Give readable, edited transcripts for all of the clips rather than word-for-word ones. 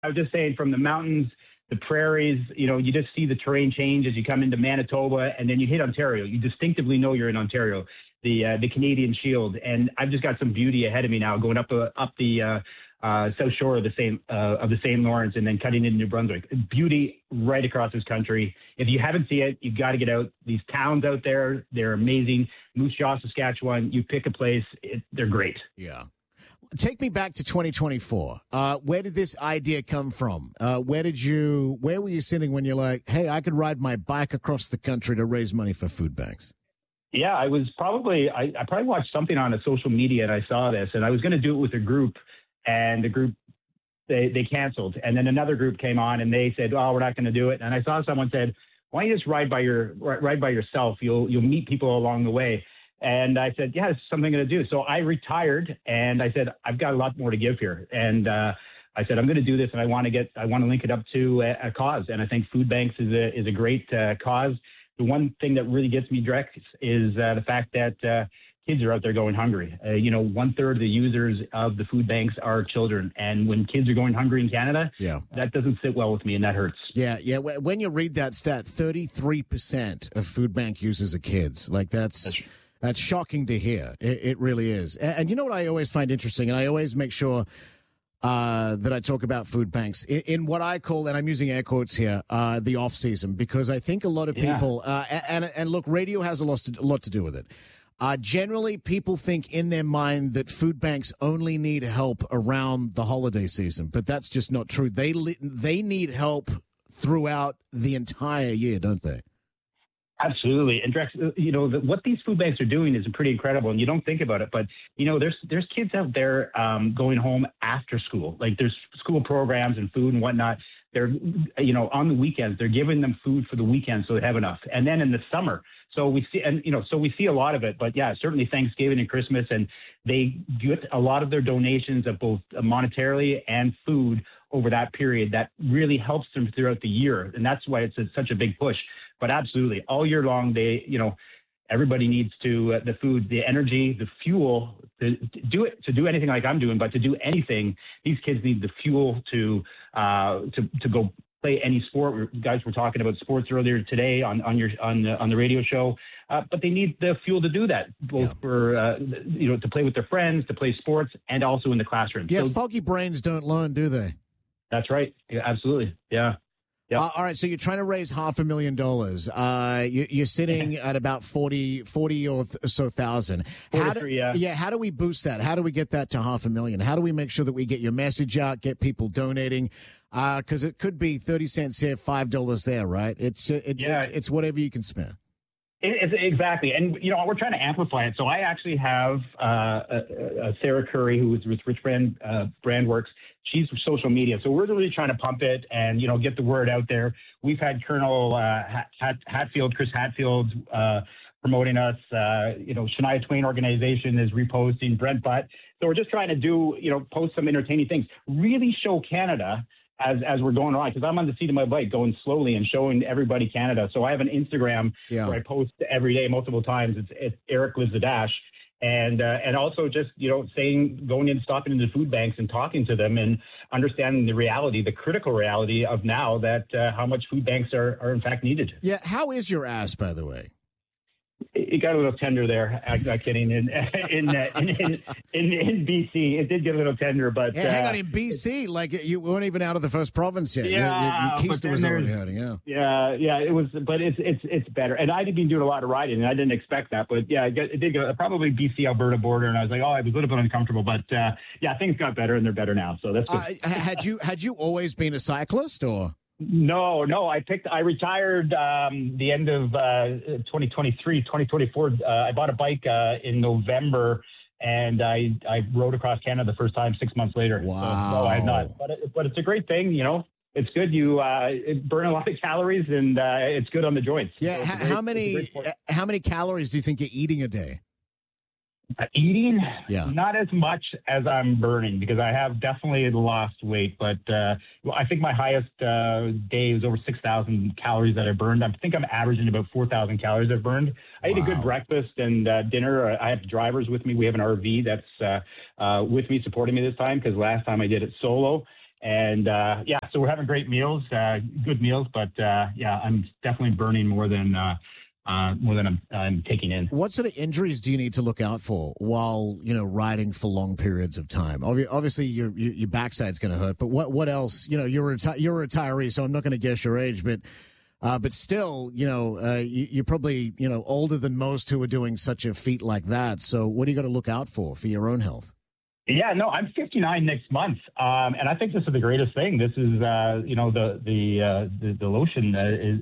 I was just saying, from the mountains, the prairies, you just see the terrain change as you come into Manitoba, and then you hit Ontario. You distinctively know you're in Ontario, the Canadian Shield, and I've just got some beauty ahead of me now, going up the south shore of the St. Lawrence, and then cutting into New Brunswick. Beauty right across this country. If you haven't seen it, you've got to get out. These towns out there, they're amazing. Moose Jaw, Saskatchewan. You pick a place, they're great. Yeah. Take me back to 2024. Where did this idea come from? Where were you sitting when you're like, hey, I could ride my bike across the country to raise money for food banks? Yeah, I probably watched something on a social media and I saw this, and I was going to do it with a group, and the group, they canceled. And then another group came on and they said, oh, we're not going to do it. And I saw someone said, why don't you just ride by yourself? You'll meet people along the way. And I said, yeah, it's something I'm going to do. So I retired, and I said, I've got a lot more to give here. And I said, I'm going to do this, and I want to link it up to a cause. And I think food banks is a great cause. The one thing that really gets me direct is the fact that kids are out there going hungry. 1/3 of the users of the food banks are children. And when kids are going hungry in Canada, that doesn't sit well with me, and that hurts. Yeah. When you read that stat, 33% of food bank users are kids. Like that's shocking to hear. It really is. And you know what I always find interesting, and I always make sure that I talk about food banks in what I call, and I'm using air quotes here, the off season, because I think a lot of people, and look, radio has a lot to do with it. Generally, people think in their mind that food banks only need help around the holiday season, but that's just not true. They need help throughout the entire year, don't they? Absolutely. And Drex, what these food banks are doing is pretty incredible, and you don't think about it, but there's kids out there going home after school. Like, there's school programs and food and whatnot. They're on the weekends, they're giving them food for the weekend so they have enough. And then in the summer, so we see a lot of it. But yeah, certainly Thanksgiving and Christmas, and they get a lot of their donations of both monetarily and food over that period. That really helps them throughout the year, and that's why it's such a big push. But absolutely, all year long, everybody needs the food, the energy, the fuel to do anything like I'm doing. But to do anything, these kids need the fuel to go play any sport. Guys were talking about sports earlier today on the radio show, but they need the fuel to do that, both for to play with their friends, to play sports, and also in the classroom. Yeah, so, foggy brains don't learn, do they? That's right. Yeah, absolutely. Yeah. Yep. All right, so you're trying to raise $500,000. You're sitting at about 40 or so thousand. How do we boost that? How do we get that to $500,000? How do we make sure that we get your message out, get people donating? Because it could be 30 cents here, $5 there, right? It's whatever you can spare. Exactly. And, we're trying to amplify it. So I actually have Sarah Curry, who is with Rich Brandworks. She's social media. So we're really trying to pump it and, get the word out there. We've had Colonel Chris Hatfield promoting us. Shania Twain organization is reposting Brent Butt. So we're just trying to do, post some entertaining things. Really show Canada as we're going on, because I'm on the seat of my bike going slowly and showing everybody Canada. So I have an Instagram where I post every day, multiple times. It's Eric Lives the Dash. And also just, going in, stopping into food banks and talking to them and understanding the critical reality of now that how much food banks are in fact needed. Yeah. How is your ass, by the way? It got a little tender there. I'm not kidding. In BC, it did get a little tender, but hang on. In BC, like you weren't even out of the first province yet. Yeah, your keister was already hurting. Yeah. It was, but it's better. And I'd been doing a lot of riding, and I didn't expect that. But yeah, it did go probably BC Alberta border, and I was like, I was a little bit uncomfortable. But things got better, and they're better now. So that's good. Had you always been a cyclist, or? No. I retired the end of 2023, 2024. I bought a bike in November, and I rode across Canada the first time 6 months later. Wow. So, no, I have not. But it's a great thing, It's good. You burn a lot of calories, and it's good on the joints. Yeah. So how many calories do you think you're eating a day? Eating, not as much as I'm burning, because I have definitely lost weight. But I think my highest day was over 6,000 calories that I burned. I think I'm averaging about 4,000 calories I've burned. I ate a good breakfast and dinner. I have drivers with me. We have an RV that's with me, supporting me this time, because last time I did it solo. And so we're having great meals, good meals, but I'm definitely burning more than I'm taking in. What sort of injuries do you need to look out for while riding for long periods of time? Obviously, your backside's going to hurt, but what else? You're a retiree, so I'm not going to guess your age, but still, you're probably older than most who are doing such a feat like that. So what do you got to look out for your own health? Yeah, no, I'm 59 next month, and I think this is the greatest thing. This is, the lotion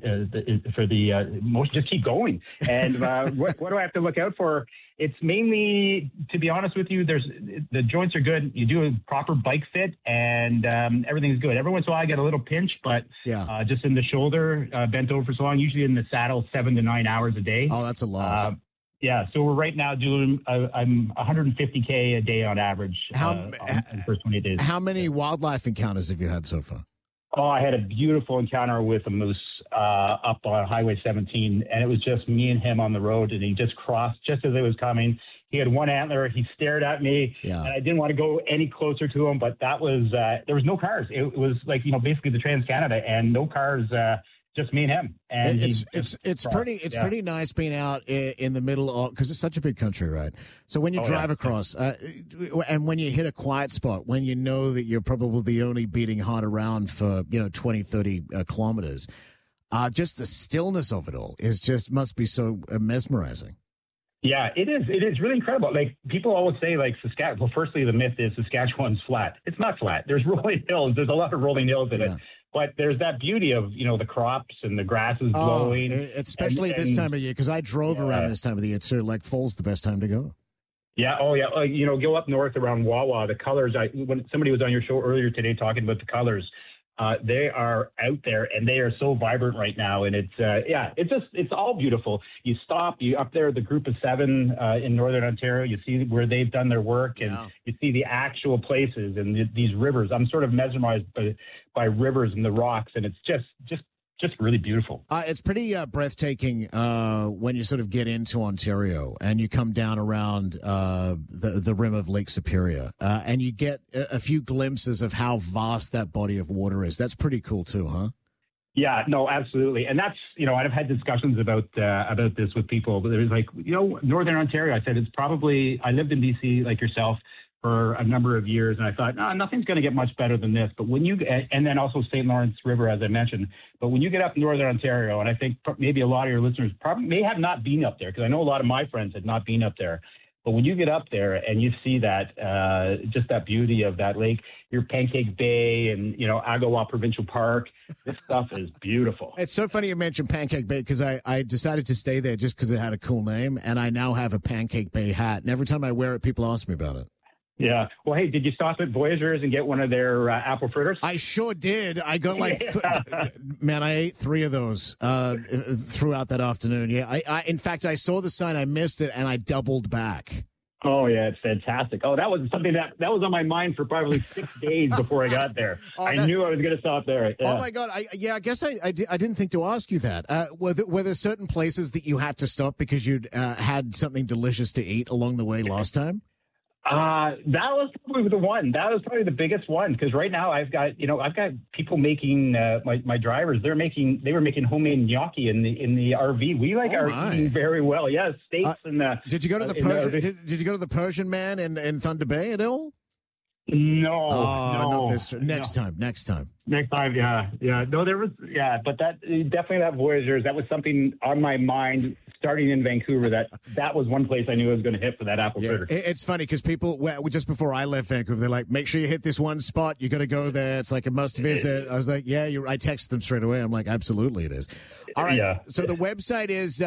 is for the motion. Just keep going. And what do I have to look out for? It's mainly, to be honest with you, the joints are good. You do a proper bike fit, and everything's good. Every once in a while, I get a little pinch, but just in the shoulder, bent over for so long. Usually in the saddle, 7 to 9 hours a day. Oh, that's a lot. So we're right now doing, I'm 150K a day on average on the first 20 days. How many wildlife encounters have you had so far? Oh, I had a beautiful encounter with a moose up on Highway 17, and it was just me and him on the road, and he just crossed just as it was coming. He had one antler. He stared at me, and I didn't want to go any closer to him, but that was, there was no cars. It was like, basically the Trans-Canada, and no cars, just me and him. And it's pretty nice being out in the middle of, because it's such a big country, right? So when you drive across, and when you hit a quiet spot, when you know that you're probably the only beating heart around for 20, 30 kilometers, just the stillness of it all must be so mesmerizing. Yeah, it is. It is really incredible. Like, people always say, like, Saskatchewan. Well, firstly, the myth is Saskatchewan's flat. It's not flat. There's rolling hills. There's a lot of rolling hills in it. But there's that beauty of, the crops and the grasses blowing. Especially this time of year, because I drove around this time of the year, too. Like, fall's the best time to go. Yeah. Oh, yeah. Go up north around Wawa. The colors, when somebody was on your show earlier today talking about the colors, they are out there and they are so vibrant right now. And it's all beautiful. You stop, up there, the group of 7 in Northern Ontario, you see where they've done their work, and you see the actual places and these rivers. I'm sort of mesmerized by rivers and the rocks, and it's just really beautiful. It's pretty breathtaking when you sort of get into Ontario and you come down around the rim of Lake Superior, and you get a few glimpses of how vast that body of water is. That's pretty cool too, huh? Yeah, no, absolutely. And that's, I've had discussions about this with people. But there's like, Northern Ontario, I said, I lived in BC like yourself for a number of years, and I thought, nothing's going to get much better than this. But and then also St. Lawrence River, as I mentioned, but when you get up in Northern Ontario, and I think maybe a lot of your listeners probably may have not been up there, because I know a lot of my friends had not been up there. But when you get up there and you see that, just that beauty of that lake, your Pancake Bay and, Agawa Provincial Park, this stuff is beautiful. It's so funny you mentioned Pancake Bay, because I decided to stay there just because it had a cool name, and I now have a Pancake Bay hat. And every time I wear it, people ask me about it. Yeah. Well, hey, did you stop at Voyageurs and get one of their apple fritters? I sure did. I got man, I ate 3 of those throughout that afternoon. Yeah. I in fact, I saw the sign, I missed it, and I doubled back. Oh, yeah, it's fantastic. Oh, that was something that was on my mind for probably 6 days before I got there. I knew I was going to stop there. Yeah. Oh, my God. I guess I didn't think to ask you that. Were there certain places that you had to stop because you'd had something delicious to eat along the way last time? That was probably the one. That was probably the biggest one, because right now I've got people making my drivers. They were making homemade gnocchi in the RV. We are eating very well. Yeah, steaks and. Did you go to the Persian? Did you go to the Persian Man in Thunder Bay at all? No. Not this time. Next time. Next time, yeah. No, there was, but that definitely that Voyageurs. That was something on my mind starting in Vancouver. That was one place I knew I was going to hit for that apple fritter. It's funny because people, just before I left Vancouver, they're like, make sure you hit this one spot. You got to go there. It's like a must visit. I was like, yeah, I texted them straight away. I'm like, absolutely it is. All right. Yeah. So the website is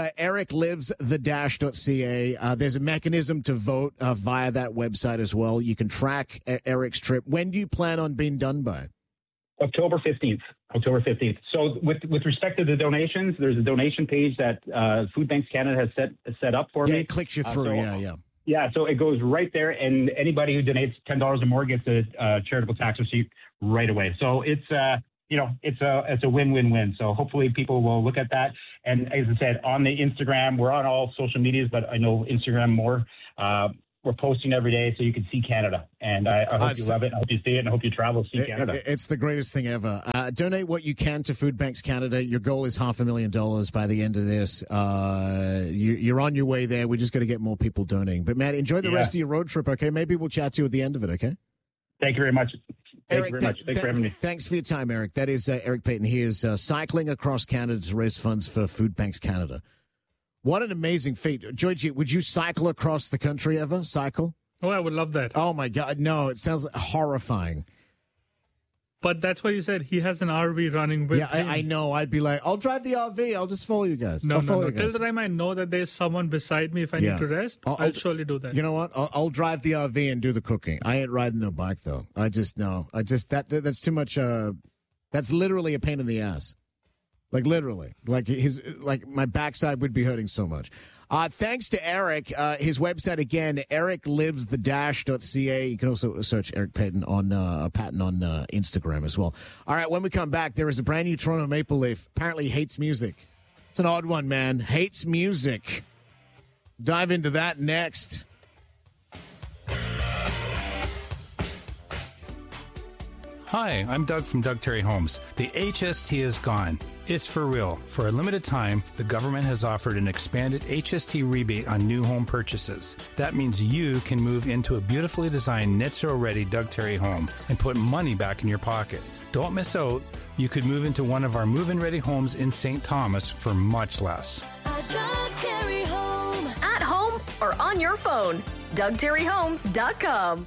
ericlivesthedash.ca. There's a mechanism to vote via that website as well. You can track Eric's trip. When do you plan on being done by? October 15th. So with respect to the donations, there's a donation page that Food Banks Canada has set up for me. Yeah, it clicks you through. Yeah, so it goes right there, and anybody who donates $10 or more gets a charitable tax receipt right away. So it's it's a win-win-win. So hopefully people will look at that. And as I said, on the Instagram, we're on all social medias, but I know Instagram more. we're posting every day so you can see Canada. And I hope you love it. I hope you see it. And I hope you travel to see Canada. It's the greatest thing ever. Donate what you can to Food Banks Canada. Your goal is $500,000 by the end of this. You're on your way there. We're just going to get more people donating. But, Matt, enjoy the rest of your road trip, okay? Maybe we'll chat to you at the end of it, okay? Thank you very much. Eric, Thanks for having me. Thanks for your time, Eric. That is Eric Payton. He is cycling across Canada to raise funds for Food Banks Canada. What an amazing feat. Georgie, would you cycle across the country ever? Cycle? Oh, I would love that. Oh, my God. No, it sounds horrifying. But that's what you said. He has an RV running with him. I know. I'd be like, I'll drive the RV. I'll just follow you guys. No. You Till guys. the time I know that there's someone beside me if I need to rest, I'll surely do that. You know what? I'll drive the RV and do the cooking. I ain't riding no bike, though. That's too much. That's literally a pain in the ass. Like, literally. Like my backside would be hurting so much. Thanks to Eric. His website, again, ericlivesthedash.ca. You can also search Eric Payton on Instagram as well. All right, when we come back, there is a brand new Toronto Maple Leaf. Apparently hates music. It's an odd one, man. Hates music. Dive into that next. Hi, I'm Doug from Doug Terry Homes. The HST is gone. It's for real. For a limited time, the government has offered an expanded HST rebate on new home purchases. That means you can move into a beautifully designed net zero ready Doug Terry home and put money back in your pocket. Don't miss out. You could move into one of our move-in ready homes in St. Thomas for much less. A Doug Terry home. At home or on your phone. DougTerryHomes.com.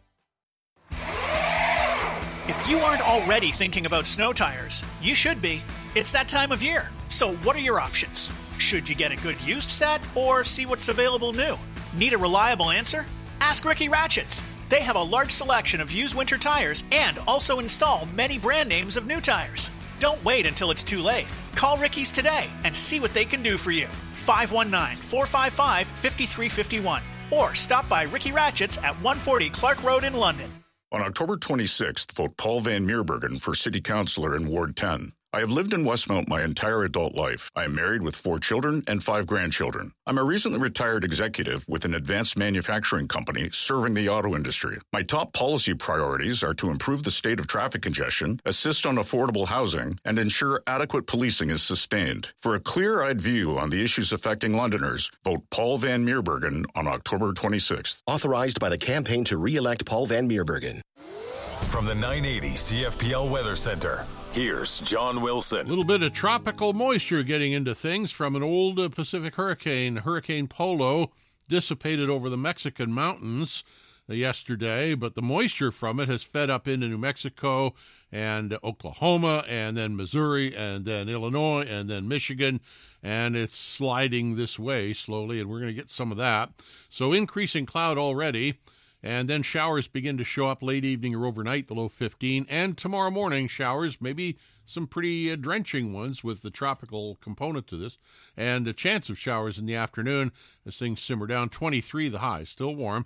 If you aren't already thinking about snow tires, you should be. It's that time of year. So what are your options? Should you get a good used set or see what's available new? Need a reliable answer? Ask Ricky Ratchets. They have a large selection of used winter tires and also install many brand names of new tires. Don't wait until it's too late. Call Ricky's today and see what they can do for you. 519-455-5351 or stop by Ricky Ratchets at 140 Clark Road in London. On October 26th, vote Paul Van Meerbergen for City Councillor in Ward 10. I have lived in Westmount my entire adult life. I am married with 4 children and 5 grandchildren. I'm a recently retired executive with an advanced manufacturing company serving the auto industry. My top policy priorities are to improve the state of traffic congestion, assist on affordable housing, and ensure adequate policing is sustained. For a clear-eyed view on the issues affecting Londoners, vote Paul Van Meerbergen on October 26th. Authorized by the campaign to re-elect Paul Van Meerbergen. From the 980 CFPL Weather Center, here's John Wilson. A little bit of tropical moisture getting into things from an old Pacific hurricane. Hurricane Polo dissipated over the Mexican mountains yesterday, but the moisture from it has fed up into New Mexico and Oklahoma and then Missouri and then Illinois and then Michigan, and it's sliding this way slowly, and we're going to get some of that. So increasing cloud already. And then showers begin to show up late evening or overnight, the low 15. And tomorrow morning, showers, maybe some pretty drenching ones with the tropical component to this. And a chance of showers in the afternoon as things simmer down. 23 the high, still warm.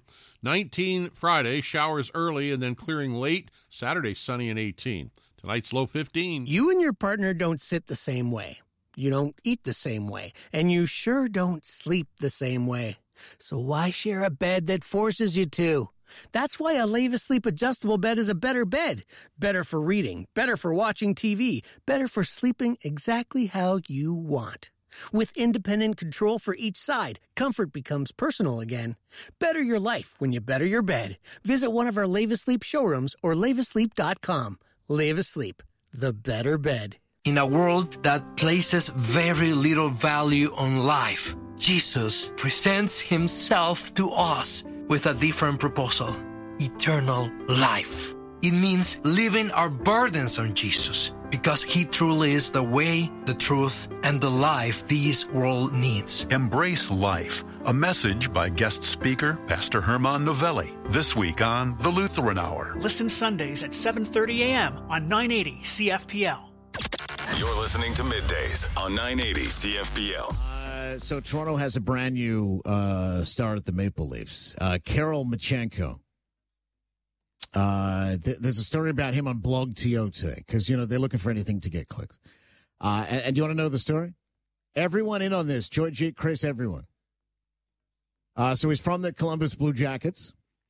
19 Friday, showers early and then clearing late. Saturday, sunny and 18. Tonight's low 15. You and your partner don't sit the same way. You don't eat the same way. And you sure don't sleep the same way. So why share a bed that forces you to? That's why a Leva Sleep adjustable bed is a better bed. Better for reading, better for watching TV, better for sleeping exactly how you want. With independent control for each side, comfort becomes personal again. Better your life when you better your bed. Visit one of our Leva Sleep showrooms or levasleep.com. Leva Sleep, the better bed. In a world that places very little value on life, Jesus presents himself to us with a different proposal: eternal life. It means leaving our burdens on Jesus because he truly is the way, the truth, and the life this world needs. Embrace Life, a message by guest speaker Pastor Herman Novelli, this week on The Lutheran Hour. Listen Sundays at 7:30 a.m. on 980 CFPL. You're listening to Middays on 980 CFPL. So Toronto has a brand new star at the Maple Leafs, Karol Marchenko. There's a story about him on Blog TO today because, you know, they're looking for anything to get clicks. And do you want to know the story? Everyone in on this, Georgie, Chris, everyone. So he's from the Columbus Blue Jackets.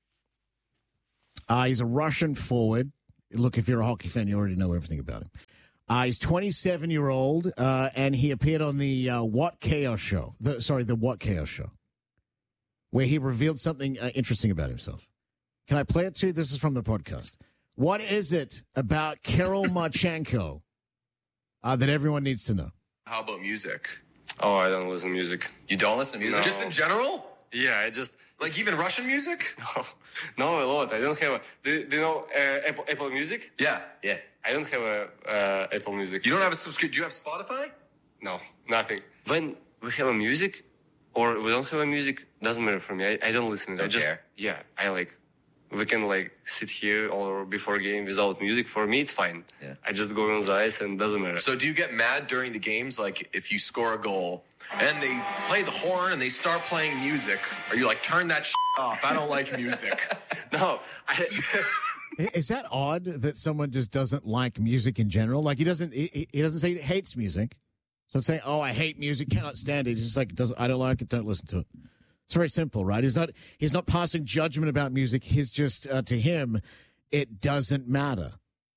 He's a Russian forward. Look, if you're a hockey fan, you already know everything about him. He's 27-year-old, and he appeared on the What Chaos Show. The What Chaos Show, where he revealed something interesting about himself. Can I play it to you? This is from the podcast. What is it about Kirill Marchenko that everyone needs to know? How about music? Oh, I don't listen to music. You don't listen to music? No. Just in general? Yeah, I just... Like even Russian music? No, a lot. I don't have a... Do you know Apple Music? Yeah. I don't have a Apple Music. You don't have a subscription? Do you have Spotify? No, nothing. When we have a music or we don't have a music, doesn't matter for me. I don't listen. Don't care? Yeah, I like... We can like sit here or before game without music. For me, it's fine. Yeah. I just go on the ice and doesn't matter. So do you get mad during the games? Like if you score a goal and they play the horn and they start playing music, are you like, turn that off? I don't like music. No. Is that odd that someone just doesn't like music in general? Like he doesn't say he hates music. So say, oh, I hate music, cannot stand it. He's just like, I don't like it, don't listen to it. It's very simple, right? He's not passing judgment about music. He's just, to him, it doesn't matter.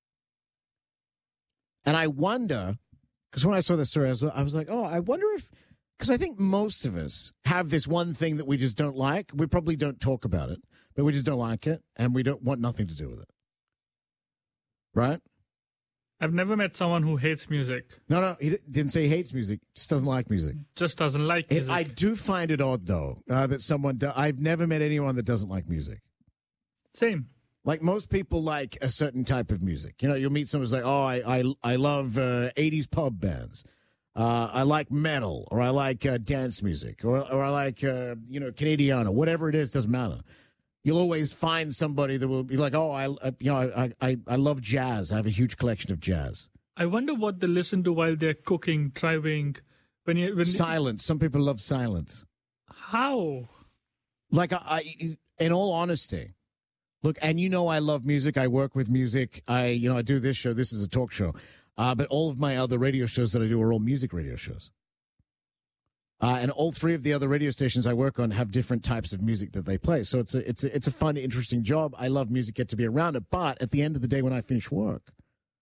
And I wonder, because when I saw this story, I was like, oh, I wonder if, because I think most of us have this one thing that we just don't like. We probably don't talk about it, but we just don't like it, and we don't want nothing to do with it. Right? I've never met someone who hates music. No, he didn't say he hates music. Just doesn't like music. Just doesn't like music. I do find it odd, though, that someone... I've never met anyone that doesn't like music. Same. Like, most people like a certain type of music. You know, you'll meet someone who's like, oh, I love 80s pub bands. I like metal, or I like dance music, or I like, Canadiana. Whatever it is, doesn't matter. You'll always find somebody that will be like, oh, I love jazz. I have a huge collection of jazz. I wonder what they listen to while they're cooking, driving. Silence. Some people love silence. How? Like, in all honesty, look, and I love music. I work with music. I do this show. This is a talk show. But all of my other radio shows that I do are all music radio shows. And all three of the other radio stations I work on have different types of music that they play. So it's a fun, interesting job. I love music, get to be around it. But at the end of the day, when I finish work,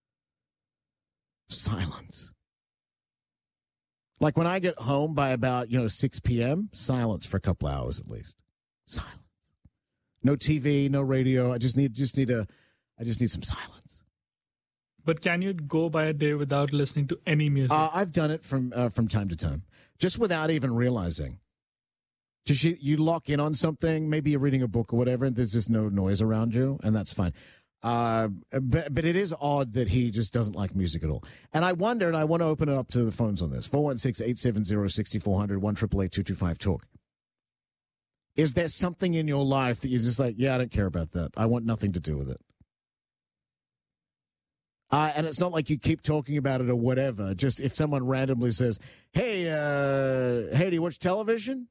silence. Like when I get home by about 6 p.m., silence for a couple hours at least. Silence. No TV, no radio. I just need some silence. But can you go by a day without listening to any music? I've done it from time to time, just without even realizing. Just you lock in on something, maybe you're reading a book or whatever, and there's just no noise around you, and that's fine. But it is odd that he just doesn't like music at all. And I wonder, and I want to open it up to the phones on this, 416-870-6400, 1-888-225-TALK. Is there something in your life that you're just like, yeah, I don't care about that. I want nothing to do with it. And it's not like you keep talking about it or whatever. Just if someone randomly says, hey, do you watch television?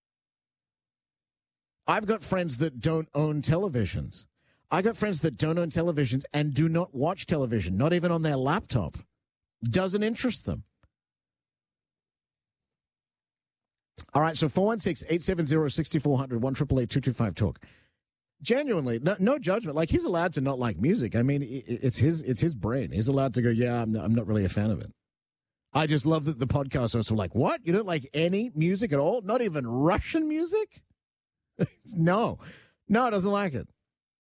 I've got friends that don't own televisions. I got friends that don't own televisions and do not watch television, not even on their laptop. Doesn't interest them. All right, so 416-870-6400, 1-888-225-TALK. Genuinely, no judgment. Like, he's allowed to not like music. I mean, it's his brain. He's allowed to go, yeah, I'm not really a fan of it. I just love that the podcast hosts were like, what? You don't like any music at all? Not even Russian music? No, it doesn't like it.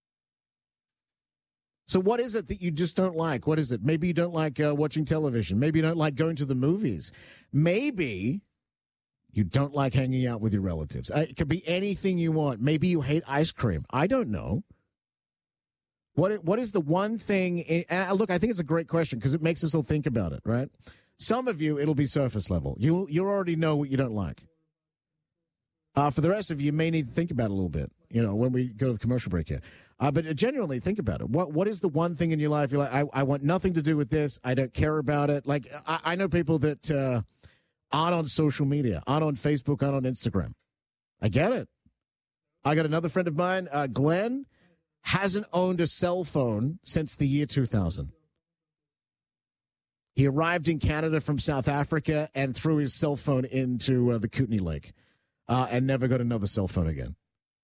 So what is it that you just don't like? What is it? Maybe you don't like watching television. Maybe you don't like going to the movies. Maybe you don't like hanging out with your relatives. It could be anything you want. Maybe you hate ice cream. I don't know. What is the one thing? And look, I think it's a great question because it makes us all think about it, right? Some of you, it'll be surface level. You already know what you don't like. For the rest of you, you may need to think about it a little bit, when we go to the commercial break here. But genuinely think about it. What is the one thing in your life you're like, I want nothing to do with this. I don't care about it. Like, I know people that aren't on social media, aren't on Facebook, aren't on Instagram. I get it. I got another friend of mine, Glenn, hasn't owned a cell phone since the year 2000. He arrived in Canada from South Africa and threw his cell phone into the Kootenay Lake. and never got another cell phone again.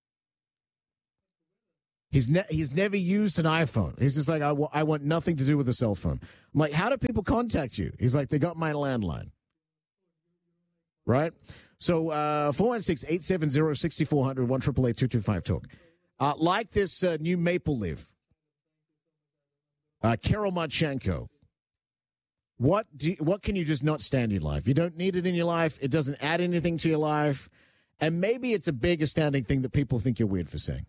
He's never used an iPhone. He's just like, I want nothing to do with a cell phone. I'm like, how do people contact you? He's like, they got my landline. Right? So 416-870-6400, 1-888-225-TALK. Like this new Maple Leaf, Carol Marchenko. What can you just not stand in your life? You don't need it in your life. It doesn't add anything to your life. And maybe it's a big, astounding thing that people think you're weird for saying.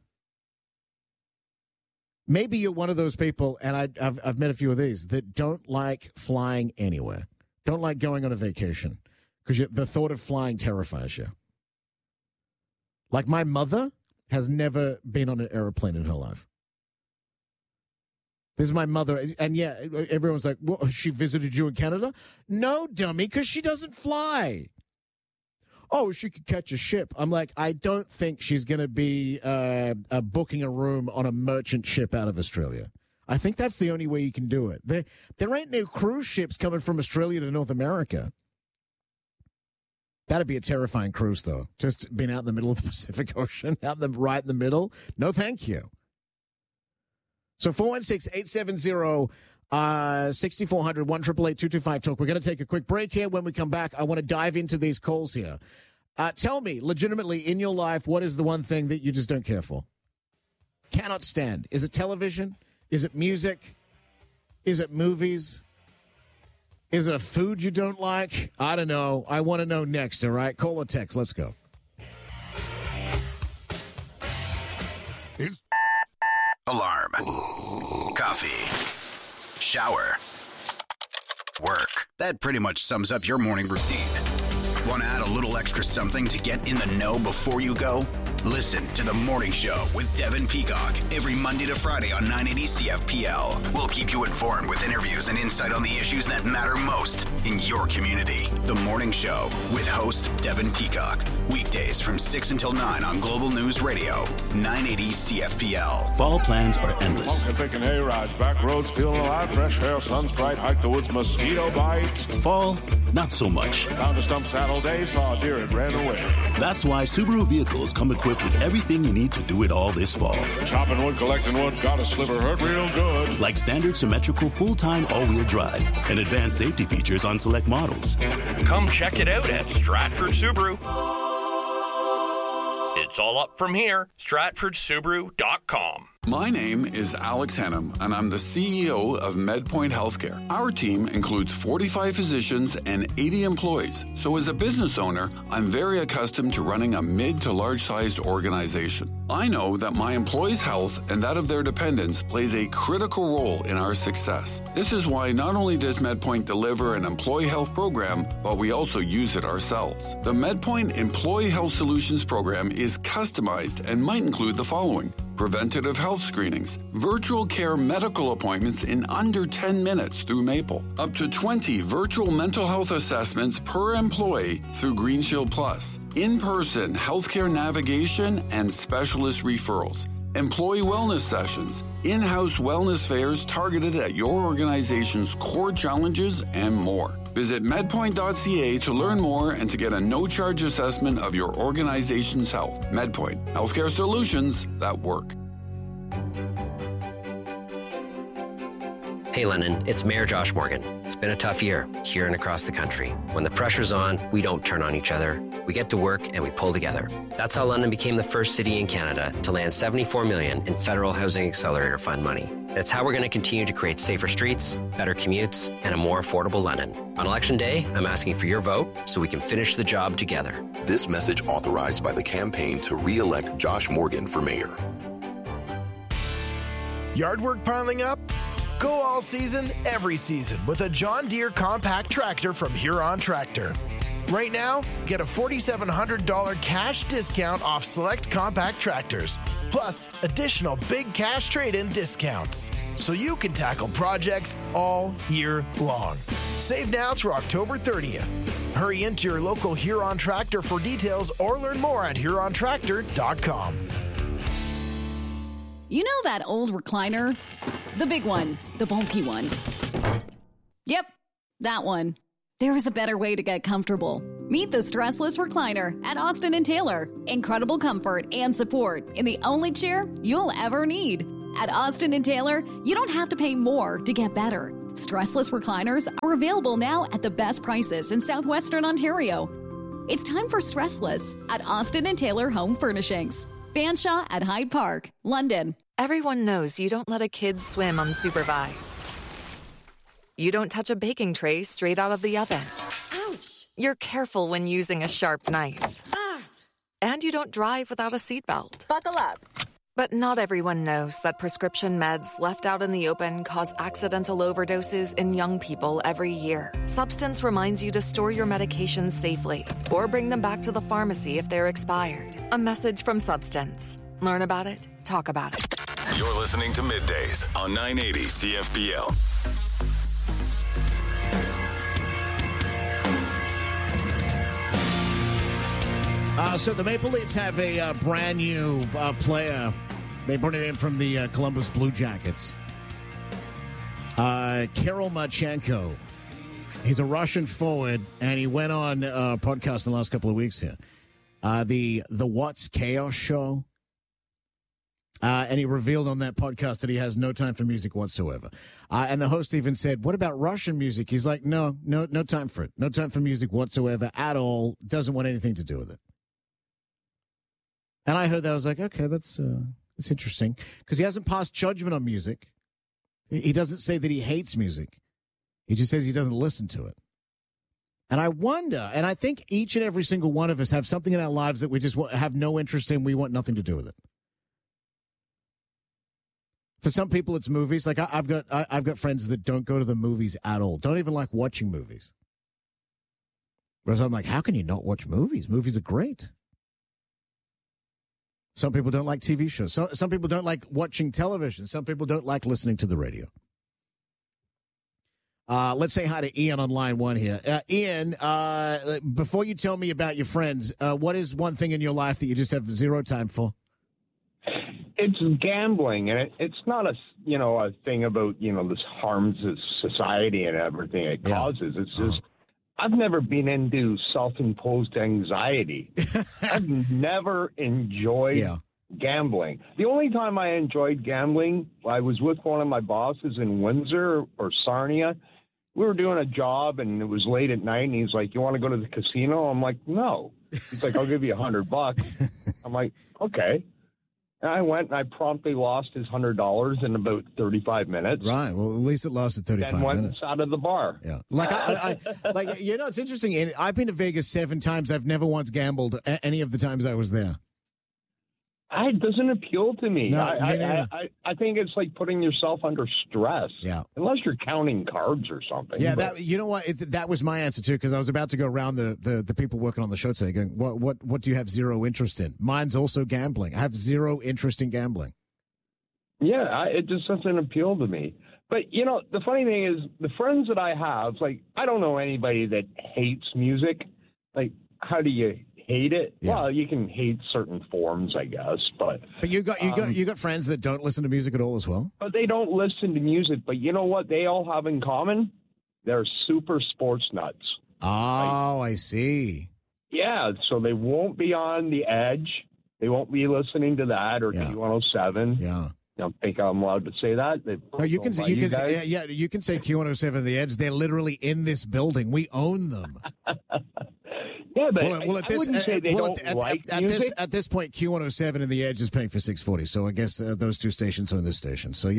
Maybe you're one of those people, and I've met a few of these, that don't like flying anywhere, don't like going on a vacation, because the thought of flying terrifies you. Like my mother has never been on an airplane in her life. This is my mother, and yeah, everyone's like, well, she visited you in Canada? No, dummy, because she doesn't fly. Oh, she could catch a ship. I'm like, I don't think she's going to be booking a room on a merchant ship out of Australia. I think that's the only way you can do it. There ain't no cruise ships coming from Australia to North America. That'd be a terrifying cruise, though. Just being out in the middle of the Pacific Ocean, right in the middle. No, thank you. So 416-870-6400, 1-888-225-TALK. We're going to take a quick break here. When we come back, I want to dive into these calls here. Tell me, legitimately, in your life, what is the one thing that you just don't care for? Cannot stand. Is it television? Is it music? Is it movies? Is it a food you don't like? I don't know. I want to know next, all right? Call or text. Let's go. Alarm. Coffee. Shower. Work. That pretty much sums up your morning routine. Want to add a little extra something to get in the know before you go? Listen to The Morning Show with Devin Peacock every Monday to Friday on 980 CFPL. We'll keep you informed with interviews and insight on the issues that matter most in your community. The Morning Show with host Devin Peacock. Weekdays from 6 until 9 on Global News Radio, 980 CFPL. Fall plans are endless. Taking hay rides, back roads, feeling alive, fresh air, sun's bright, hike the woods, mosquito bites. Fall, not so much. Found a stump saddle day, saw a deer, it ran away. That's why Subaru vehicles come equipped with everything you need to do it all this fall. Chopping wood, collecting wood, got a sliver, hurt real good. Like standard symmetrical full-time all-wheel drive and advanced safety features on select models. Come check it out at Stratford Subaru. It's all up from here. StratfordSubaru.com. My name is Alex Hannum, and I'm the CEO of MedPoint Healthcare. Our team includes 45 physicians and 80 employees. So as a business owner, I'm very accustomed to running a mid to large-sized organization. I know that my employees' health and that of their dependents plays a critical role in our success. This is why not only does MedPoint deliver an employee health program, but we also use it ourselves. The MedPoint Employee Health Solutions program is customized and might include the following: preventative health screenings, virtual care medical appointments in under 10 minutes through Maple, up to 20 virtual mental health assessments per employee through Green Shield Plus, in-person healthcare navigation and specialist referrals, employee wellness sessions, in-house wellness fairs targeted at your organization's core challenges, and more. Visit medpoint.ca to learn more and to get a no-charge assessment of your organization's health. MedPoint, healthcare solutions that work. Hey Lennon, it's Mayor Josh Morgan. It's been a tough year here and across the country. When the pressure's on, we don't turn on each other. We get to work and we pull together. That's how London became the first city in Canada to land $74 million in Federal Housing Accelerator Fund money. It's how we're going to continue to create safer streets, better commutes, and a more affordable London. On Election Day, I'm asking for your vote so we can finish the job together. This message authorized by the campaign to re-elect Josh Morgan for mayor. Yard work piling up? Go all season, every season with a John Deere compact tractor from Huron Tractor. Right now, get a $4,700 cash discount off select compact tractors, plus additional big cash trade-in discounts, so you can tackle projects all year long. Save now through October 30th. Hurry into your local Huron Tractor for details or learn more at HuronTractor.com. You know that old recliner? The big one, the bulky one. Yep, that one. There was a better way to get comfortable. Meet the Stressless Recliner at Austin & Taylor. Incredible comfort and support in the only chair you'll ever need. At Austin & Taylor, you don't have to pay more to get better. Stressless recliners are available now at the best prices in southwestern Ontario. It's time for Stressless at Austin & Taylor Home Furnishings. Fanshawe at Hyde Park, London. Everyone knows you don't let a kid swim unsupervised. You don't touch a baking tray straight out of the oven. Ouch! You're careful when using a sharp knife. Ah. And you don't drive without a seatbelt. Buckle up. But not everyone knows that prescription meds left out in the open cause accidental overdoses in young people every year. Substance reminds you to store your medications safely or bring them back to the pharmacy if they're expired. A message from Substance. Learn about it, talk about it. You're listening to Middays on 980 CFPL. So the Maple Leafs have a brand new player. They brought it in from the Columbus Blue Jackets. Kirill Marchenko. He's a Russian forward, and he went on a podcast in the last couple of weeks here. The What's Chaos show. And he revealed on that podcast that he has no time for music whatsoever. And the host even said, what about Russian music? He's like, no time for it. No time for music whatsoever at all. Doesn't want anything to do with it. And I heard that. I was like, okay, that's interesting. Because he hasn't passed judgment on music. He doesn't say that he hates music. He just says he doesn't listen to it. And I wonder, and I think each and every single one of us have something in our lives that we just have no interest in. We want nothing to do with it. For some people, it's movies. Like I've got friends that don't go to the movies at all. Don't even like watching movies. Whereas I'm like, how can you not watch movies? Movies are great. Some people don't like TV shows. Some people don't like watching television. Some people don't like listening to the radio. Let's say hi to Ian on line one here. Ian, before you tell me about your friends, what is one thing in your life that you just have zero time for? It's gambling, and it's not a thing about this harms society and everything it causes. It's just I've never been into self-imposed anxiety. I've never enjoyed gambling. The only time I enjoyed gambling, I was with one of my bosses in Windsor or Sarnia. We were doing a job, and it was late at night, and he's like, you want to go to the casino? I'm like, no. He's like, I'll give you $100. I'm like, okay. And I went, and I promptly lost his $100 in about 35 minutes. Right. Well, at least it lasted 35 minutes. And went out of the bar. Yeah. Like, it's interesting. I've been to Vegas 7 times. I've never once gambled any of the times I was there. It doesn't appeal to me. No, I think it's like putting yourself under stress. Yeah. Unless you're counting cards or something. Yeah, you know what? That was my answer, too, because I was about to go around the people working on the show today going, what do you have zero interest in? Mine's also gambling. I have zero interest in gambling. Yeah, it just doesn't appeal to me. But, the funny thing is, the friends that I have, like, I don't know anybody that hates music. Like, how do you hate it? Yeah. Well, you can hate certain forms, I guess, but you got friends that don't listen to music at all as well. But they don't listen to music. But you know what they all have in common? They're super sports nuts. Oh, I see. Yeah, so they won't be on The Edge. They won't be listening to that or Q107. Yeah. I don't think I'm allowed to say that. No, you can say Q107 The Edge. They're literally in this building. We own them. Yeah, but I wouldn't say they don't like music. At this point, Q107 and The Edge is paying for 640. So I guess those two stations own this station. So,